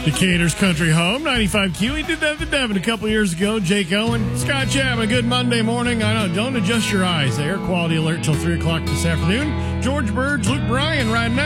Decatur's Country Home, 95Q. He did that at the Devon a couple years ago. Jake Owen, Scott Chapman, good Monday morning. I know, don't adjust your eyes there. Quality alert till 3 o'clock this afternoon. George Burge, Luke Bryan riding out.